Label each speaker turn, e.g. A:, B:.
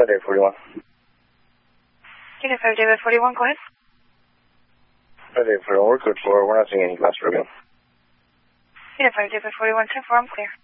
A: David 41.
B: Unit 5, David 41, go ahead.
A: David 41, we're good for. We're not seeing any glass broken.
B: Unit 5, David 41, 10-4, I'm clear.